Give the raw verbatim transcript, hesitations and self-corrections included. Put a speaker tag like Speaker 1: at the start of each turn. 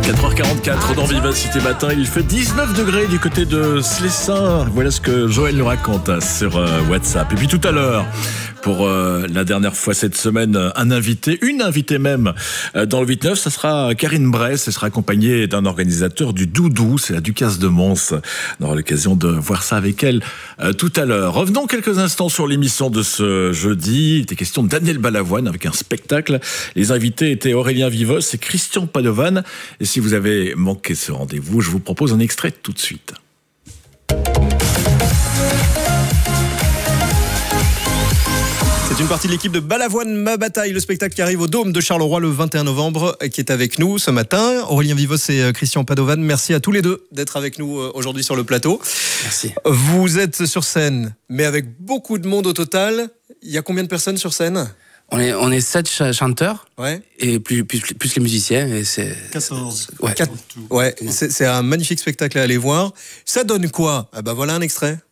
Speaker 1: quatre heures quarante-quatre dans Vivacité Matin, il fait dix-neuf degrés du côté de Slessin. Voilà ce que Joël nous raconte sur euh, WhatsApp. Et puis tout à l'heure, pour euh, la dernière fois cette semaine, un invité, une invitée même euh, dans le huit neuf, ça sera Karine Bress. Elle sera accompagnée d'un organisateur du Doudou, c'est la Ducasse de Mons. On aura l'occasion de voir ça avec elle euh, tout à l'heure. Revenons quelques instants sur l'émission de ce jeudi. Il était question de Daniel Balavoine avec un spectacle. Les invités étaient Aurélien Vivos et Christian Padovan. Et si vous avez manqué ce rendez-vous, je vous propose un extrait tout de suite.
Speaker 2: C'est une partie de l'équipe de Balavoine Ma Bataille, le spectacle qui arrive au Dôme de Charleroi le vingt et un novembre, qui est avec nous ce matin. Aurélien Vivos et Christian Padovan, merci à tous les deux d'être avec nous aujourd'hui sur le plateau.
Speaker 3: Merci.
Speaker 2: Vous êtes sur scène, mais avec beaucoup de monde au total. Il y a combien de personnes sur scène ?
Speaker 3: On est, on est sept ch- chanteurs,
Speaker 2: ouais.
Speaker 3: et plus, plus, plus les musiciens. Et c'est,
Speaker 4: quatorze.
Speaker 3: Ouais,
Speaker 2: Quatre, ouais. C'est, c'est un magnifique spectacle à aller voir. Ça donne quoi ? Ah ben voilà un extrait.